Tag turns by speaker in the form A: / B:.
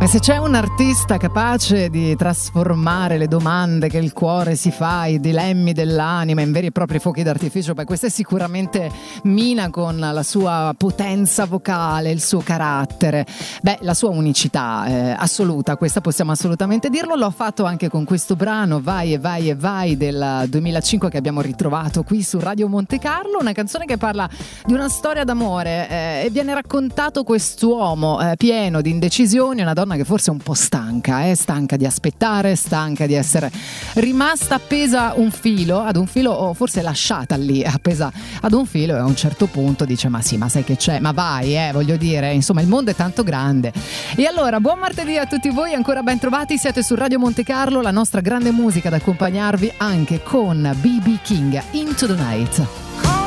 A: Se c'è un artista capace di trasformare le domande che il cuore si fa, i dilemmi dell'anima in veri e propri fuochi d'artificio, beh, questa è sicuramente Mina, con la sua potenza vocale, il suo carattere, beh, la sua unicità assoluta, questa possiamo assolutamente dirlo. L'ho fatto anche con questo brano Vai e vai e vai del 2005 che abbiamo ritrovato qui su Radio Monte Carlo, una canzone che parla di una storia d'amore e viene raccontato quest'uomo pieno di indecisioni, una donna che forse è un po' stanca di aspettare, stanca di essere rimasta appesa ad un filo o forse lasciata lì appesa ad un filo, e a un certo punto dice ma sai che c'è, ma vai, voglio dire, insomma il mondo è tanto grande. E allora buon martedì a tutti voi, ancora ben trovati, siete su Radio Monte Carlo, la nostra grande musica ad accompagnarvi anche con B.B. King, Into the Night.